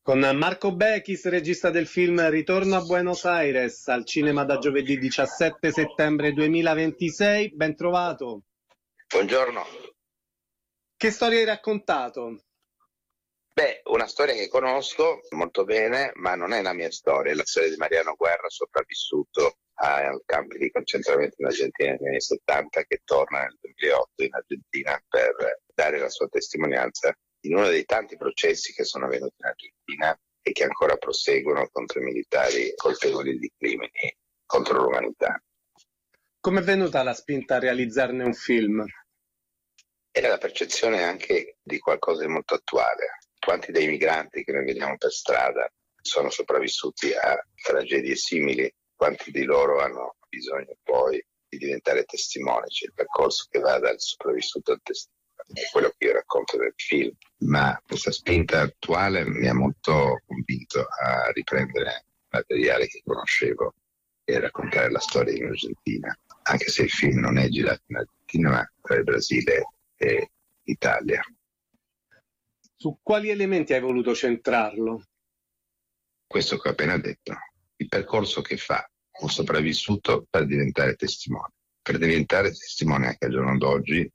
Con Marco Bechis, regista del film Ritorno a Buenos Aires, al cinema da giovedì 17 settembre 2026. Ben trovato. Buongiorno. Che storia hai raccontato? Beh, una storia che conosco molto bene, ma non è la mia storia, è la storia di Mariano Guerra, sopravvissuto ai campi di concentramento in Argentina negli anni 70, che torna nel 2008 in Argentina per dare la sua testimonianza in uno dei tanti processi che sono avvenuti in Argentina e che ancora proseguono contro i militari colpevoli di crimini contro l'umanità. Come è venuta la spinta a realizzarne un film? Era la percezione anche di qualcosa di molto attuale. Quanti dei migranti che noi vediamo per strada sono sopravvissuti a tragedie simili, quanti di loro hanno bisogno poi di diventare testimoni, cioè il percorso che va dal sopravvissuto al testimone. È quello che io racconto nel film, ma questa spinta attuale mi ha molto convinto a riprendere materiale che conoscevo e raccontare la storia in Argentina, anche se il film non è girato in Argentina ma tra il Brasile e l'Italia. Su quali elementi hai voluto centrarlo? Questo che ho appena detto, il percorso che fa un sopravvissuto per diventare testimone. Per diventare testimone anche al giorno d'oggi